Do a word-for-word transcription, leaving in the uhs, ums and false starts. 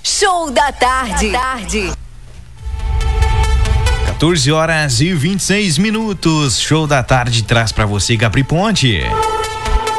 Show da tarde. tarde. quatorze horas e vinte e seis minutos. Show da tarde traz pra você Capri Ponte.